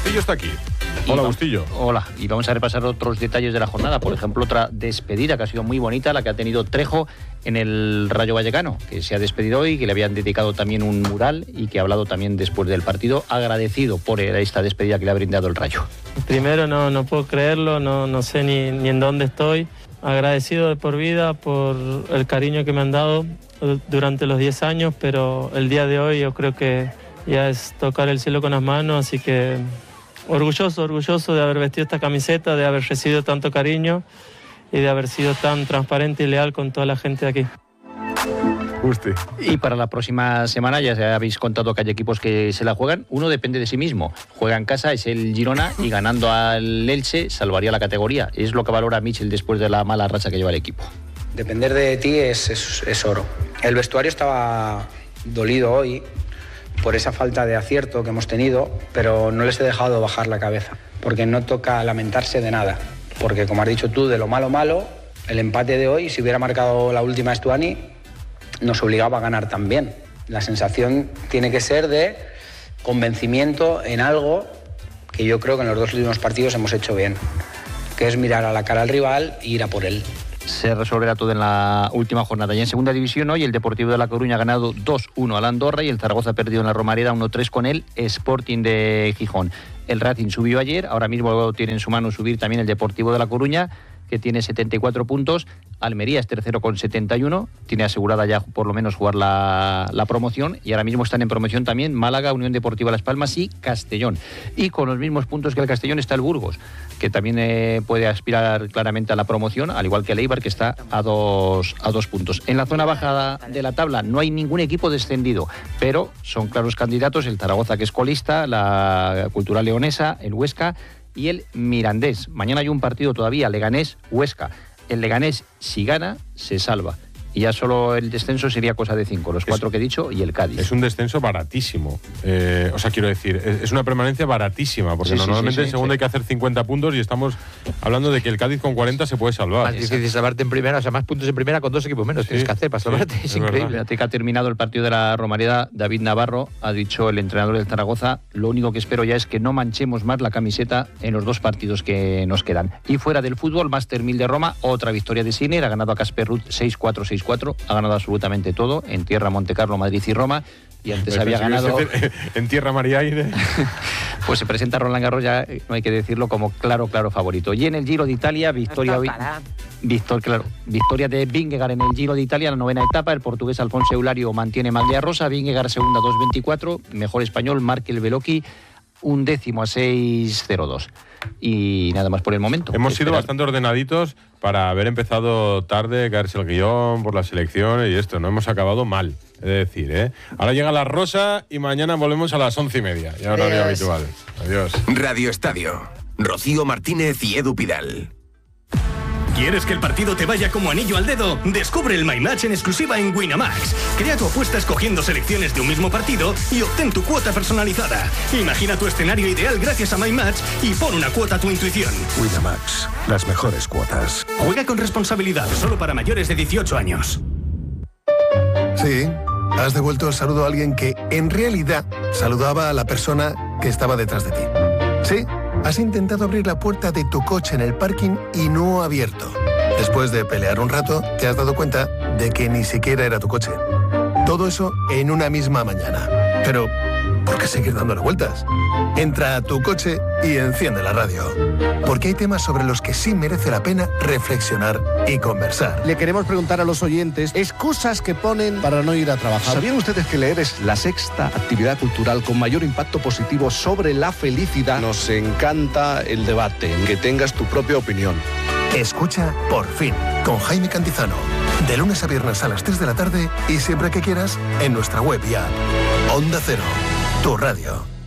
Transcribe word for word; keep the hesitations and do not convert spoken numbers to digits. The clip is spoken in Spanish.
Bustillo está aquí. Hola, Bustillo. Hola, y vamos a repasar otros detalles de la jornada. Por ejemplo, otra despedida que ha sido muy bonita, la que ha tenido Trejo en el Rayo Vallecano, que se ha despedido hoy, que le habían dedicado también un mural y que ha hablado también después del partido, agradecido por esta despedida que le ha brindado el Rayo. Primero, no, no puedo creerlo, no, no sé ni, ni en dónde estoy. Agradecido de por vida por el cariño que me han dado durante los diez años, pero el día de hoy yo creo que ya es tocar el cielo con las manos, así que orgulloso, orgulloso de haber vestido esta camiseta, de haber recibido tanto cariño y de haber sido tan transparente y leal con toda la gente de aquí. Usted. Y para la próxima semana ya habéis contado que hay equipos que se la juegan. Uno depende de sí mismo. Juega en casa, es el Girona, y ganando al Elche salvaría la categoría. Es lo que valora Michel después de la mala racha que lleva el equipo. Depender de ti es, es, es oro. El vestuario estaba dolido hoy por esa falta de acierto que hemos tenido, pero no les he dejado bajar la cabeza, porque no toca lamentarse de nada. Porque, como has dicho tú, de lo malo malo, el empate de hoy, si hubiera marcado la última Estuani, nos obligaba a ganar también. La sensación tiene que ser de convencimiento en algo que yo creo que en los dos últimos partidos hemos hecho bien, que es mirar a la cara al rival e ir a por él. Se resolverá todo en la última jornada. Y en segunda división hoy el Deportivo de La Coruña ha ganado dos uno al Andorra y el Zaragoza ha perdido en la Romareda uno tres con el Sporting de Gijón. El Racing subió ayer, ahora mismo tiene en su mano subir también el Deportivo de La Coruña, que tiene setenta y cuatro puntos. Almería es tercero con setenta y uno, tiene asegurada ya por lo menos jugar la, la promoción, y ahora mismo están en promoción también Málaga, Unión Deportiva Las Palmas y Castellón. Y con los mismos puntos que el Castellón está el Burgos, que también eh, puede aspirar claramente a la promoción, al igual que el Eibar, que está a dos, a dos puntos. En la zona baja de la tabla no hay ningún equipo descendido, pero son claros candidatos el Zaragoza, que es colista, la Cultural Leonesa, el Huesca y el Mirandés. Mañana hay un partido todavía, Leganés-Huesca. El Leganés, si gana, se salva. Y ya solo el descenso sería cosa de cinco, los cuatro es, que he dicho, y el Cádiz. Es un descenso baratísimo. Eh, o sea, quiero decir, es una permanencia baratísima, porque sí, normalmente sí, sí, en segunda sí. hay que hacer cincuenta puntos y estamos hablando de que el Cádiz con cuarenta se puede salvar. Más difícil salvarte en primera, o sea, más puntos en primera con dos equipos menos. Sí, tienes que hacer para salvarte, sí, es, es increíble. Fíjate que ha terminado el partido de la Romareda, David Navarro, ha dicho el entrenador del Zaragoza, lo único que espero ya es que no manchemos más la camiseta en los dos partidos que nos quedan. Y fuera del fútbol, Master mil de Roma, otra victoria de Sinner, ha ganado a Casper Ruud seis cuatro, seis cuatro, ha ganado absolutamente todo, en tierra Montecarlo, Madrid y Roma, y antes Me había ganado... En tierra María Aire. Pues se presenta Roland Garros, ya no hay que decirlo, como claro, claro favorito. Y en el Giro de Italia, victoria hoy... Victor, claro, victoria de Vingegaard en el Giro de Italia, la novena etapa, el portugués Alfonso Eulario mantiene maglia rosa, Vingegaard segunda dos veinticuatro, mejor español Markel Veloki, un décimo a seis cero dos. Y nada más por el momento. Hemos Esperar. sido bastante ordenaditos para haber empezado tarde, caerse el guión por las elecciones y esto, no hemos acabado mal, es decir, ¿eh? Ahora llega la rosa y mañana volvemos a las once y media, ya horario habitual. Adiós. Radio Estadio, Rocío Martínez y Edu Pidal. ¿Quieres que el partido te vaya como anillo al dedo? Descubre el My Match en exclusiva en Winamax. Crea tu apuesta escogiendo selecciones de un mismo partido y obtén tu cuota personalizada. Imagina tu escenario ideal gracias a My Match y pon una cuota a tu intuición. Winamax, las mejores cuotas. Juega con responsabilidad, solo para mayores de dieciocho años. Sí, has devuelto el saludo a alguien que en realidad saludaba a la persona que estaba detrás de ti. Sí. Has intentado abrir la puerta de tu coche en el parking y no ha abierto. Después de pelear un rato, te has dado cuenta de que ni siquiera era tu coche. Todo eso en una misma mañana. Pero, ¿por qué seguir dándole vueltas? Entra a tu coche y enciende la radio. Porque hay temas sobre los que sí merece la pena reflexionar y conversar. Le queremos preguntar a los oyentes excusas que ponen para no ir a trabajar. ¿Sabían ustedes que leer es la sexta actividad cultural con mayor impacto positivo sobre la felicidad? Nos encanta el debate, que tengas tu propia opinión. Escucha Por Fin, con Jaime Cantizano. De lunes a viernes a las tres de la tarde y siempre que quieras en nuestra web y app. Onda Cero, tu radio.